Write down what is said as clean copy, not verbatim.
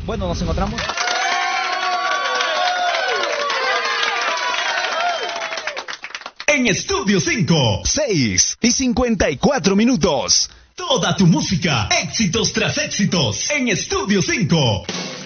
Bueno, nos encontramos. En Estudio 5, 6:54. Toda tu música, éxitos tras éxitos, en Estudio 5.